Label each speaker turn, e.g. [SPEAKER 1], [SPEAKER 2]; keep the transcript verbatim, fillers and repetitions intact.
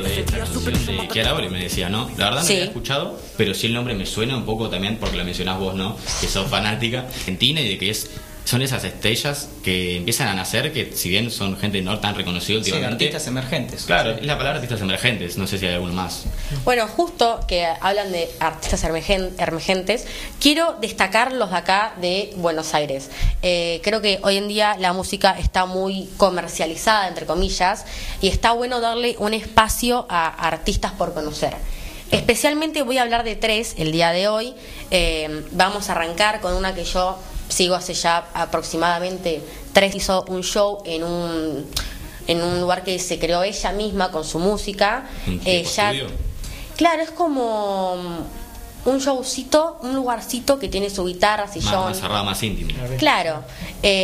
[SPEAKER 1] de esta canción de Kiara Ori, me decía, ¿no? La verdad no
[SPEAKER 2] Sí.
[SPEAKER 1] la había escuchado, pero sí el nombre me suena un poco también porque lo mencionás vos, ¿no? Que sos fanática argentina y de que es son esas estrellas que empiezan a nacer, que si bien son gente no tan reconocida
[SPEAKER 3] Sí,
[SPEAKER 1] últimamente...
[SPEAKER 3] artistas emergentes.
[SPEAKER 1] Claro, es la palabra artistas emergentes, no sé si hay alguno más.
[SPEAKER 2] Bueno, justo que hablan de artistas emergen- emergentes, quiero destacar los de acá de Buenos Aires. Eh, creo que hoy en día la música está muy comercializada, entre comillas, y está bueno darle un espacio a artistas por conocer. Especialmente voy a hablar de tres el día de hoy. Eh, vamos a arrancar con una que yo sigo hace ya aproximadamente tres. Hizo un show en un en un lugar que se creó ella misma con su música.
[SPEAKER 1] ¿Un tipo
[SPEAKER 2] Eh, ya-
[SPEAKER 1] estudio?
[SPEAKER 2] claro, es como un showcito, un lugarcito que tiene su guitarra,
[SPEAKER 1] Más,
[SPEAKER 2] sillón.
[SPEAKER 1] más cerrado, más íntimo.
[SPEAKER 2] Claro. Eh,